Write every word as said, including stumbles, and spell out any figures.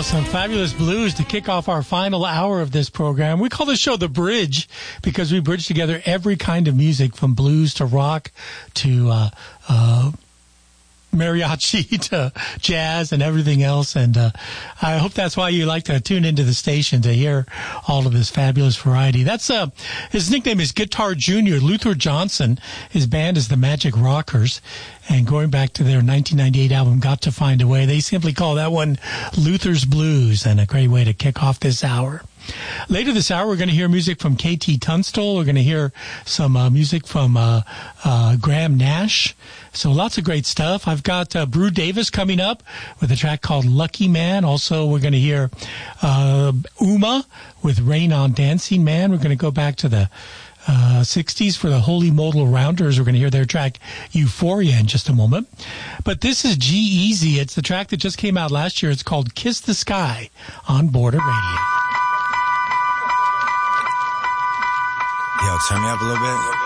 Some fabulous blues to kick off our final hour of this program. We call this show The Bridge because we bridge together every kind of music from blues to rock to uh, uh, mariachi to jazz and everything else. And uh, I hope that's why you like to tune into the station to hear all of this fabulous variety. That's uh, his nickname is Guitar Junior, Luther Johnson. His band is the Magic Rockers. And going back to their nineteen ninety-eight album, Got to Find a Way, they simply call that one Luther's Blues, and a great way to kick off this hour. Later this hour, we're going to hear music from K T Tunstall. We're going to hear some uh, music from uh, uh, Graham Nash. So lots of great stuff. I've got uh, Brew Davis coming up with a track called Lucky Man. Also, we're going to hear uh, Uma with Rain on Dancing Man. We're going to go back to the Uh, sixties for the Holy Modal Rounders. We're going to hear their track Euphoria in just a moment. But this is G-Eazy. It's the track that just came out last year. It's called Kiss the Sky on Border Radio. Yo, turn me up a little bit.